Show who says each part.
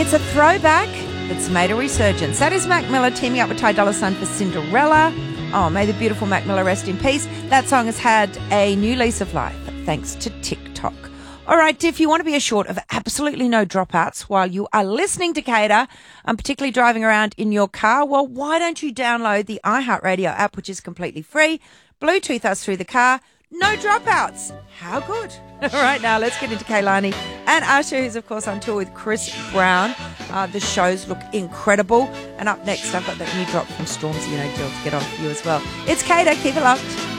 Speaker 1: It's a throwback that's made a resurgence. That is Mac Miller teaming up with Ty Dolla $ign for Cinderella. Oh, may the beautiful Mac Miller rest in peace. That song has had a new lease of life thanks to TikTok. All right, if you want to be assured of absolutely no dropouts while you are listening to Cater, particularly driving around in your car, well, why don't you download the iHeartRadio app, which is completely free, Bluetooth us through the car, no dropouts. How good. All right, now let's get into Kehlani and Usher, who's, of course, on tour with Chris Brown. The shows look incredible. And up next, I've got that new drop from Stormzy, to get on for you as well. It's Cater. Keep it locked.